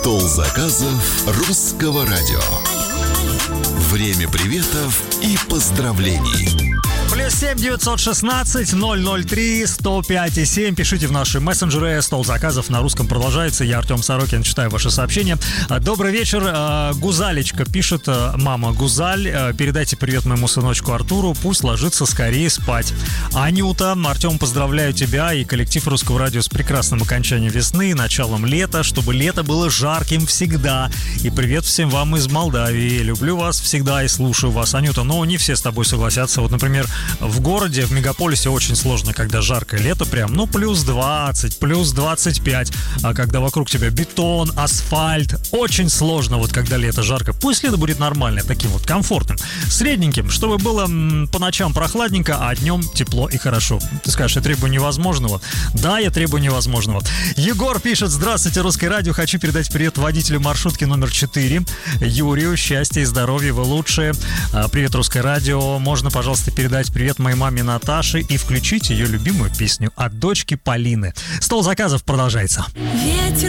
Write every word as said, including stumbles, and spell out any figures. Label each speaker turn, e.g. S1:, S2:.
S1: Стол заказов русского радио. Время приветов и поздравлений.
S2: Плюс семь девятьсот шестнадцать ноль ноль три сто пять и семь. Пишите в наши мессенджеры. Стол заказов на русском продолжается. Я Артем Сорокин, читаю ваши сообщения. Добрый вечер. Гузалечка пишет: мама Гузаль, передайте привет моему сыночку Артуру, пусть ложится скорее спать. Анюта: Артем, поздравляю тебя и коллектив Русского радио с прекрасным окончанием весны и началом лета, чтобы лето было жарким всегда. И привет всем вам из Молдавии. Люблю вас всегда и слушаю вас, Анюта. Но не все с тобой согласятся. Вот, например, в городе, в мегаполисе очень сложно, когда жаркое лето прям, ну, плюс двадцать, плюс двадцать пять, а когда вокруг тебя бетон, асфальт, очень сложно, вот когда лето жарко. Пусть лето будет нормальное, таким вот комфортным, средненьким, чтобы было м, по ночам прохладненько, а днем тепло и хорошо. Ты скажешь, я требую невозможного? Да, я требую невозможного. Егор пишет: здравствуйте, Русское радио, хочу передать привет водителю маршрутки номер четыре, Юрию, счастья и здоровья, вы лучшие. Привет, Русское радио, можно, пожалуйста, передать привет моей маме Наташе и включить ее любимую песню от дочки Полины. Стол заказов продолжается.
S3: Ветер